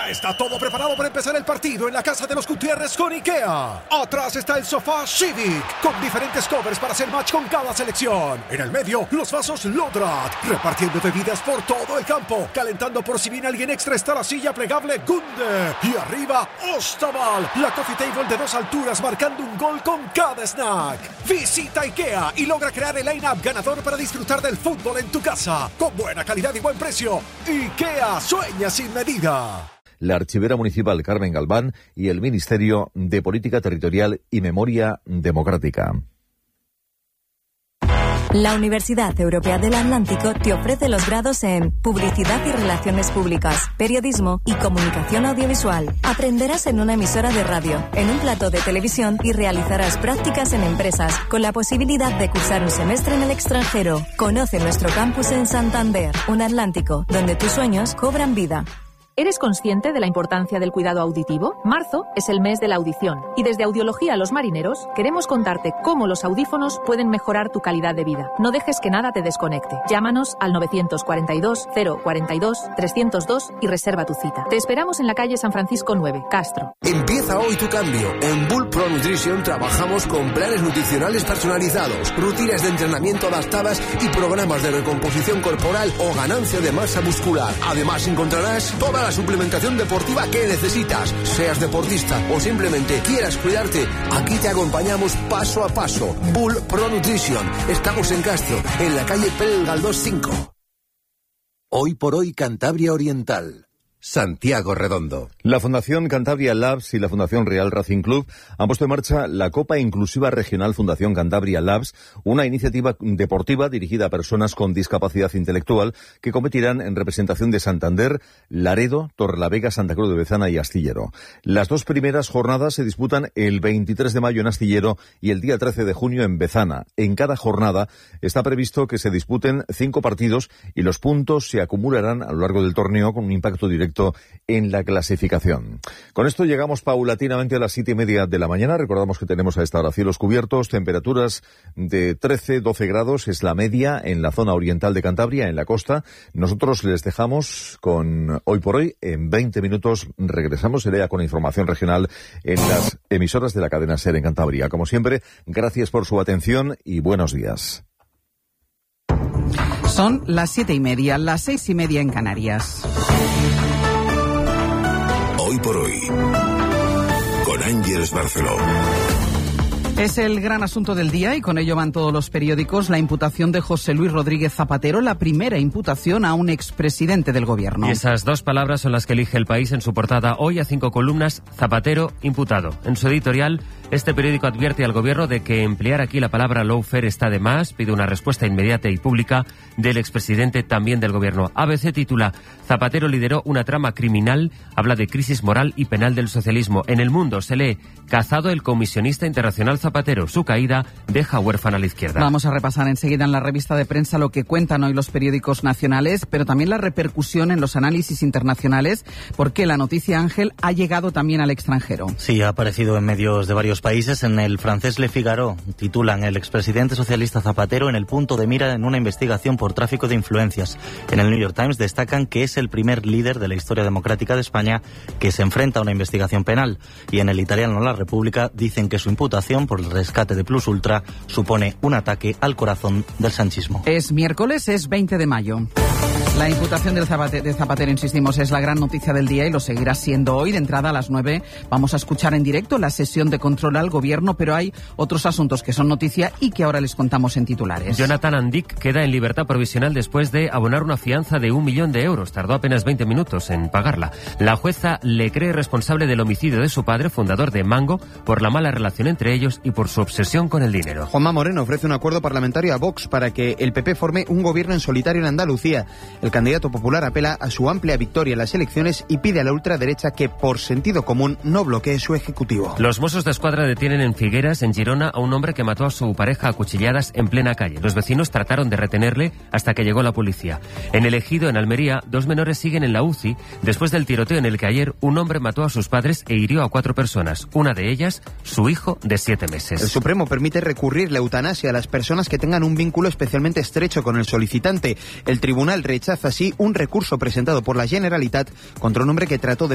Ya está todo preparado para empezar el partido en la casa de los Gutiérrez con IKEA. Atrás está el sofá Civic, con diferentes covers para hacer match con cada selección. En el medio, los vasos Lodrat, repartiendo bebidas por todo el campo. Calentando por si viene alguien extra está la silla plegable Gunde. Y arriba, Ostaval, la coffee table de 2 alturas marcando un gol con cada snack. Visita IKEA y logra crear el line-up ganador para disfrutar del fútbol en tu casa. Con buena calidad y buen precio. IKEA sueña sin medida. La archivera municipal Carmen Galván y el Ministerio de Política Territorial y Memoria Democrática. La Universidad Europea del Atlántico te ofrece los grados en Publicidad y Relaciones Públicas, Periodismo y Comunicación Audiovisual. Aprenderás en una emisora de radio, en un plató de televisión y realizarás prácticas en empresas, con la posibilidad de cursar un semestre en el extranjero. Conoce nuestro campus en Santander, un Atlántico donde tus sueños cobran vida. ¿Eres consciente de la importancia del cuidado auditivo? Marzo es el mes de la audición y desde Audiología Los Marineros queremos contarte cómo los audífonos pueden mejorar tu calidad de vida. No dejes que nada te desconecte. Llámanos al 942 042 302 y reserva tu cita. Te esperamos en la calle San Francisco 9, Castro. Empieza hoy tu cambio. En Bull Pro Nutrition trabajamos con planes nutricionales personalizados, rutinas de entrenamiento adaptadas y programas de recomposición corporal o ganancia de masa muscular. Además encontrarás toda la suplementación deportiva que necesitas. Seas deportista o simplemente quieras cuidarte, aquí te acompañamos paso a paso. Bull Pro Nutrition. Estamos en Castro, en la calle Pérez Galdós 5. Hoy por hoy Cantabria Oriental. Santiago Redondo. La Fundación Cantabria Labs y la Fundación Real Racing Club han puesto en marcha la Copa Inclusiva Regional Fundación Cantabria Labs, una iniciativa deportiva dirigida a personas con discapacidad intelectual que competirán en representación de Santander, Laredo, Torrelavega, Santa Cruz de Bezana y Astillero. Las 2 primeras jornadas se disputan el 23 de mayo en Astillero y el día 13 de junio en Bezana. En cada jornada está previsto que se disputen 5 partidos y los puntos se acumularán a lo largo del torneo con un impacto directo en la clasificación. Con esto llegamos paulatinamente a las 7:30 de la mañana. Recordamos que tenemos a esta hora cielos cubiertos, temperaturas de 13-12 grados, es la media en la zona oriental de Cantabria, en la costa. Nosotros les dejamos con Hoy por Hoy. En 20 minutos regresamos, será con información regional en las emisoras de la cadena SER en Cantabria. Como siempre, gracias por su atención y buenos días. Son las 7:30, las 6:30 en Canarias. Hoy por hoy, con Ángeles Barceló. Es el gran asunto del día y con ello van todos los periódicos. La imputación de José Luis Rodríguez Zapatero, la primera imputación a un expresidente del gobierno. Y esas 2 palabras son las que elige El País en su portada hoy a 5 columnas, Zapatero imputado. En su editorial, este periódico advierte al gobierno de que emplear aquí la palabra lawfare está de más, pide una respuesta inmediata y pública del expresidente, también del gobierno. ABC titula, Zapatero lideró una trama criminal, habla de crisis moral y penal del socialismo. En El Mundo se lee, cazado el comisionista internacional Zapatero, su caída deja huérfana a la izquierda. Vamos a repasar enseguida en la revista de prensa lo que cuentan hoy los periódicos nacionales, pero también la repercusión en los análisis internacionales, porque la noticia, Ángel, ha llegado también al extranjero. Sí, ha aparecido en medios de varios países. En el francés Le Figaro titulan, el expresidente socialista Zapatero en el punto de mira en una investigación por tráfico de influencias. En el New York Times destacan que es el primer líder de la historia democrática de España que se enfrenta a una investigación penal. Y en el italiano La República dicen que su imputación por el rescate de Plus Ultra supone un ataque al corazón del sanchismo. Es miércoles, es 20 de mayo. La imputación de Zapatero, insistimos, es la gran noticia del día y lo seguirá siendo hoy. De entrada a las 9 vamos a escuchar en directo la sesión de control al gobierno, pero hay otros asuntos que son noticia y que ahora les contamos en titulares. Jonathan Andic queda en libertad provisional después de abonar una fianza de 1 millón de euros. Tardó apenas 20 minutos en pagarla. La jueza le cree responsable del homicidio de su padre, fundador de Mango, por la mala relación entre ellos y por su obsesión con el dinero. Juanma Moreno ofrece un acuerdo parlamentario a Vox para que el PP forme un gobierno en solitario en Andalucía. El candidato popular apela a su amplia victoria en las elecciones y pide a la ultraderecha que, por sentido común, no bloquee su ejecutivo. Los Mossos de Escuadra detienen en Figueras, en Girona, a un hombre que mató a su pareja a cuchilladas en plena calle. Los vecinos trataron de retenerle hasta que llegó la policía. En El Ejido, en Almería, 2 menores siguen en la UCI después del tiroteo en el que ayer un hombre mató a sus padres e hirió a 4 personas. Una de ellas, su hijo de 7 meses. El Supremo permite recurrir la eutanasia a las personas que tengan un vínculo especialmente estrecho con el solicitante. El tribunal rechaza así un recurso presentado por la Generalitat contra un hombre que trató de